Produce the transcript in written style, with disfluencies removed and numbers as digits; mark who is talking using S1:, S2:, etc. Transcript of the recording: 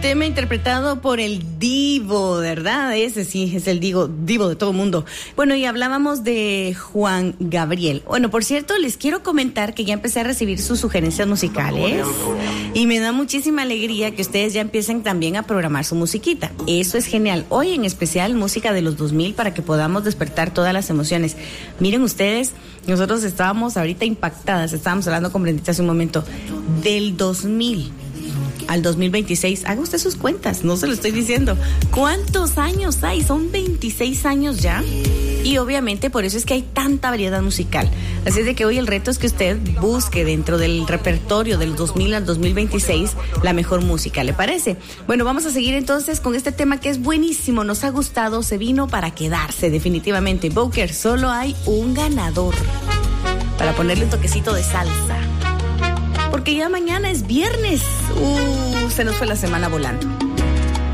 S1: tema interpretado por el Divo, ¿verdad? Ese sí, es el Divo de todo el mundo. Bueno, y hablábamos de Juan Gabriel. Bueno, por cierto, les quiero comentar que ya empecé a recibir sus sugerencias musicales y me da muchísima alegría que ustedes ya empiecen también a programar su musiquita. Eso es genial. Hoy en especial música de los 2000 para que podamos despertar todas las emociones. Miren ustedes, nosotros estábamos ahorita impactadas, estábamos hablando con Brendita hace un momento, del 2000 al 2026, haga usted sus cuentas, no se lo estoy diciendo. ¿Cuántos años hay? Son 26 años ya. Y obviamente por eso es que hay tanta variedad musical. Así es de que hoy el reto es que usted busque dentro del repertorio del 2000 al 2026 la mejor música, ¿le parece? Bueno, vamos a seguir entonces con este tema que es buenísimo, nos ha gustado, se vino para quedarse definitivamente. Booker, solo hay un ganador para ponerle un toquecito de salsa. Porque ya mañana es viernes. Se nos fue la semana volando.